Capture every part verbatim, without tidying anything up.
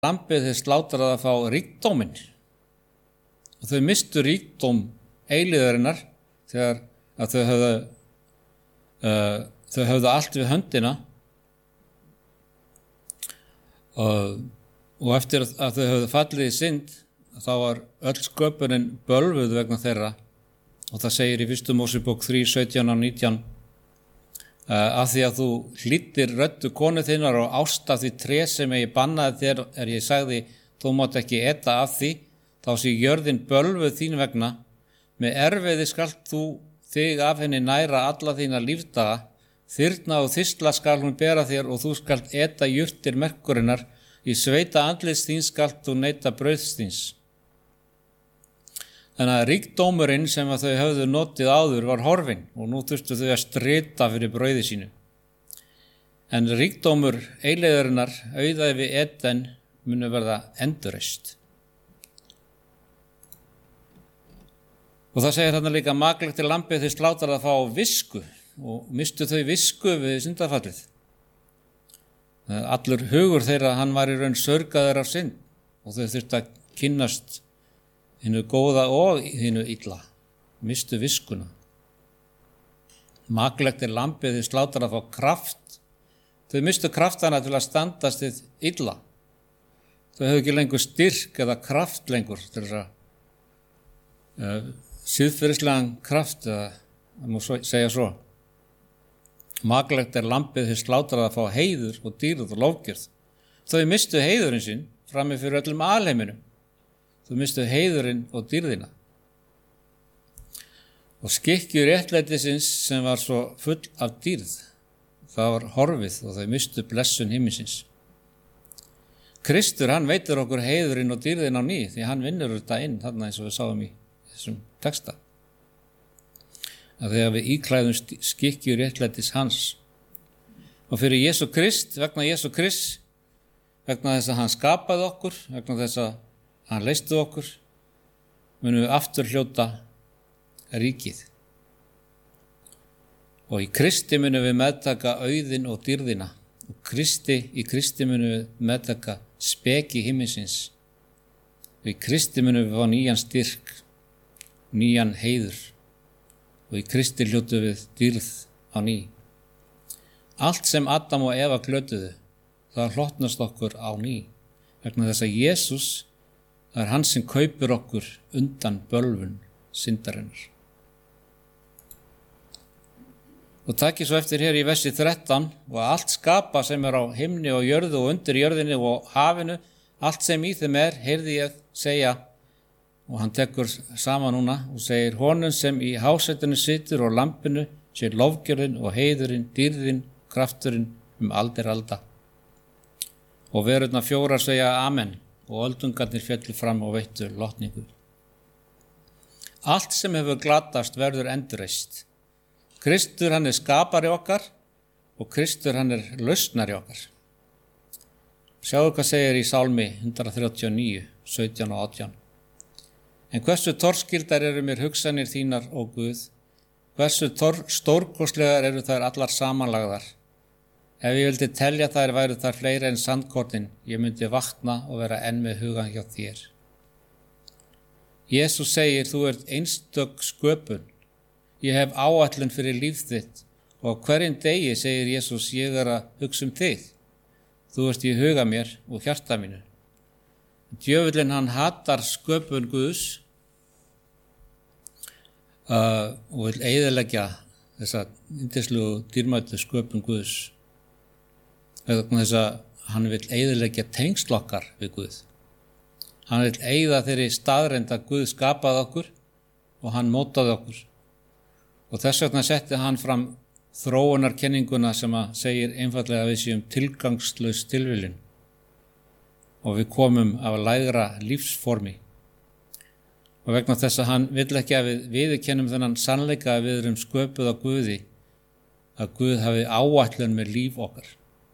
lambið þið slátrað að fá ríkdóminn. Og þau mistu ríkdóm eilíðarinnar þegar að þau höfðu, uh, þau höfðu allt við höndina og, og eftir að þau höfðu fallið í synd þá var öll sköpunin bölvuð vegna þeirra og það segir í fyrstu Mósebók þrjú, sautján og nítján uh, að því að þú hlýddir röddu konu þinnar og ást af því tré sem ég bannaði þér er ég sagði þú mátt ekki eta af því þá sé jörðin bölvuð þín vegna með erfiði skalt þú þig af henni næra alla þína lífdaga þyrna og þistla skal hún bera þér og þú skalt eta jurtir merkurinnar í sveita andlits þín skalt þú neyta brauðs þíns. Þannig að ríkdómurinn sem að þau höfðu notið áður var horfinn og nú þurftu þau að strita fyrir brauði sínu. En ríkdómur eilíðarinnar auðaði við Eden munu verða endurreist. Og það segir þarna líka maklegt til lambið þið slátrað að fá visku og mistu þau visku við syndafallið. Allur hugur þeirra hann var í raun sörgaður af synd og þau þurftu að kynnast hinu góða og hinu illa, mistu viskuna. Maklegt er lambið þið slátrað að fá kraft, þau mistu kraftana til að standast þið illa. Þau hefðu ekki lengur styrk eða kraft lengur til þess að uh, siðferðislegan kraft, eða það má segja svo. Maklegt er lambið þið slátrað að fá heiður og dýrð og lofgjörð. Þau mistu heiðurinn sinn frammi fyrir öllum alheiminum. Þau mistu heiðurinn og dýrðina. Og skikkju réttlætisins sem var svo full af dýrð, það var horfið og þau mistu blessun himminsins. Kristur, hann veitir okkur heiðurinn og dýrðin á ný, því hann vinnur þetta inn, þarna eins og við sáum í þessum texta. Að þegar við íklæðum skikkju réttlætis hans. Og fyrir Jesú Krist, vegna Jesú Krist, vegna þess að hann skapaði okkur, vegna þess að hann leysti okkur, munum við aftur hljóta ríkið. Og í Kristi munum við meðtaka auðinn og dýrðina. Og Kristi, í Kristi munum við meðtaka speki himminsins. Og í Kristi munum við fá nýjan styrk, nýjan heiður. Og í Kristi hljótu við dýrð á ný. Allt sem Adam og Eva glötuðu, það hlotnast okkur á ný. Vegna þess að Jesús, það er hann sem kaupir okkur undan bölvun syndarinnar. Og takk svo eftir hér í versi þrettán og allt skapa sem er á himni og jörðu og undir jörðinni og hafinu, allt sem í þeim er, heyrði ég segja, og hann tekur saman núna og segir honum sem í hásetinu situr og lampinu sé lofgjörðin og heiðurinn, dýrðin, krafturinn um aldir alda. Og verurnar fjórar segja amen. Og öldungarnir fjallu fram og veittu lotningu. Allt sem hefur glatast verður endurreist. Kristur hann er skapari okkar og Kristur hann er lausnari okkar. Sjáðu hvað segir í Sálmi hundrað þrjátíu og níu, sautján og átján. En hversu torskildar eru mér hugsanir þínar, ó Guð, hversu stórkostlegar eru þær allar samanlagðar. Ef ég vildi telja þær væru þær fleiri en sandkornin, ég myndi vakna og vera enn með hugan hjá þér. Jesús segir, þú ert einstök sköpun. Ég hef áætlun fyrir líf þitt og hverjum degi segir Jesús, ég er að hugsa um þig. Þú ert í huga mér og hjarta mínu. Djöfullinn hann hatar sköpun Guðs uh, og vil eyðileggja þessa yndislegu dýrmætu sköpun Guðs. Vegna þess að hann vil eyðileggja tengsl okkar við Guð. Hann vil eyða þeirri staðreynd að Guð skapaði okkur og hann mótaði okkur. Og þess vegna setti hann fram þróunarkenninguna sem að segir einfallega að við séum tilgangslaus tilviljun og við komum af lægra lífsformi. Og vegna þess að hann vill ekki að við viðurkennum þennan sannleika að við erum sköpuð á Guði, að Guð hafi áætlun með líf okkar.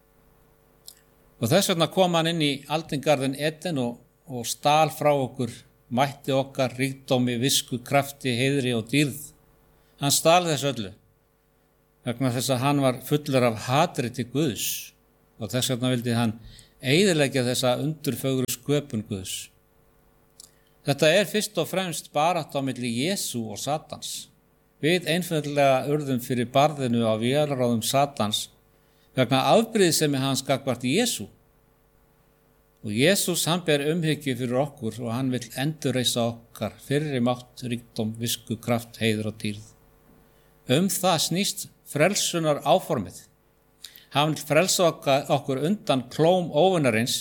Og þess vegna kom hann inn í aldingarðin Eden og, og stal frá okkur mætti okkar, ríkdómi, visku, krafti, heiðri og dýrð. Hann stal þessu öllu vegna þess að hann var fullur af hatri til Guðs og þess vegna vildi hann eyðileggja þessa undurfögru sköpun Guðs. Þetta er fyrst og fremst barátta á milli Jesú og Satans. Við einfaldlega urðum fyrir barðinu á vélráðum Satans vegna afbrýðisemi hans gagnvart Jesú. Og Jesús hann ber umhyggju fyrir okkur og hann vill endurreisa okkar fyrri mátt, ríkdóm, visku, kraft, heiður og dýrð. Um það snýst frelsunar áformið. Hann vill frelsa okkur undan klóm óvinarins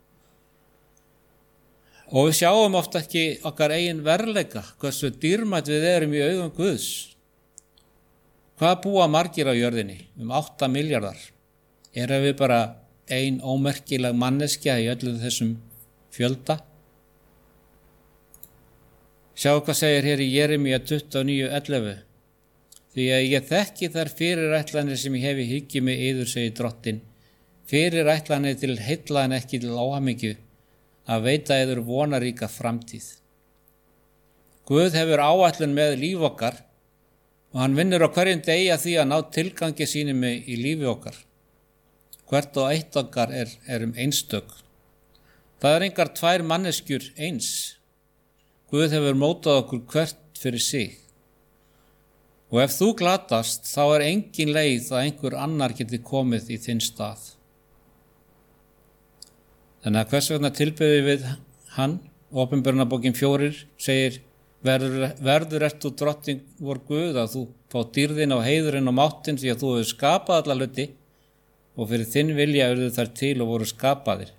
og við sjáum oft ekki okkar eigin verðleika, hversu dýrmætt við erum í augum Guðs. Hvað búa margir á jörðinni? Um átta milljarðar. Erum við bara ein ómerkileg manneskja í öllum þessum fjölda? Sjáu hvað segir hér í Jeremíu tuttugu og níu ellefu. Því að ég þekki þær fyrirætlanir sem ég hef í hyggju með yður, segir Drottinn. Fyrirætlanir til heilla en ekki til óhamingju, að veita yður vonaríka framtíð. Guð hefur áætlun með líf okkar og hann vinnur á hverjum degi að því að ná tilgangi sínum í lífi okkar. Hvert og eitt okkar er, er um einstök. Það er engar tvær manneskjur eins. Guð hefur mótað okkur hvert fyrir sig. Og ef þú glatast, þá er engin leið að einhver annar geti komið í þinn stað. Þannig að hvers vegna tilbyðum við hann? Opinberunarbókin fjórir segir, verður, verður ert þú drottning vor Guð að þú fá dýrðin og heiðurinn og máttinn því að þú hefur skapað alla hluti og fyrir þinn vilja urðu þær til og voru skapaðir.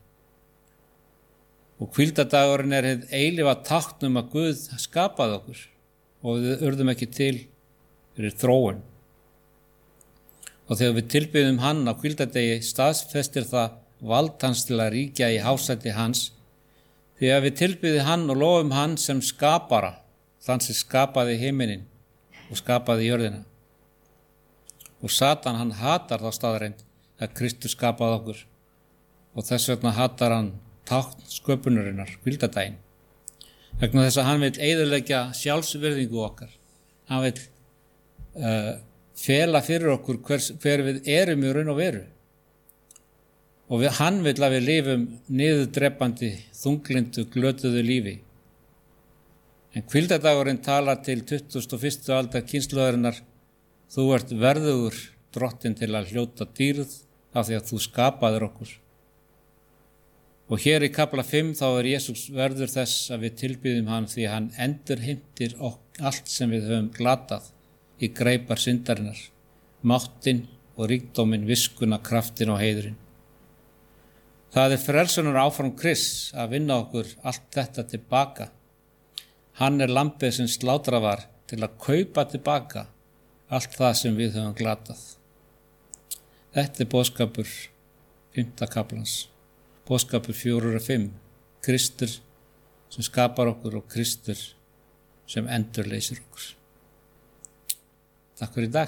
Og hvíldardagurinn er hið eilífa tákn um að Guð skapaði okkur og við urðum ekki til fyrir þróun. Og þegar við tilbyðum hann á hvíldardegi staðfestir það vald hans til að ríkja í hásæti hans, því að við tilbyðum hann og lofum hann sem skapara, þann sem skapaði himinin og skapaði jörðina. Og Satan hann hatar þá staðreind að Kristus skapaði okkur og þess vegna hatar hann tákn sköpunarinnar, hvíldardaginn. Vegna þess að hann vil eyðileggja sjálfsvirðingu okkar. Hann vil uh, fela fyrir okkur hvers, hver við erum í raun og veru. Og við, hann vil að við lifum niðurdrepandi, þunglindu, glötuðu lífi. En hvíldardagurinn talar til tuttugasta og fyrstu aldar kynslóðarinnar, þú ert verðugur drottinn til að hljóta dýrð af því að þú skapaðir okkur. Og hér í kafla fimm þá er Jesús verður þess að við tilbyðum hann því að hann endurheimtir allt sem við höfum glatað í greipar syndarinnar, máttinn og ríkdóminn, viskuna, kraftin og heiðurinn. Það er frelsunar áfram Krists að vinna okkur allt þetta tilbaka. Hann er lambið sem slátrað var til að kaupa tilbaka allt það sem við höfum glatað. Þetta er boðskapur fimmta kaflans. Boðskapur fjórir og fimm. Kristur sem skapar okkur og Kristur sem endurleysir okkur. Takk fyrir í dag.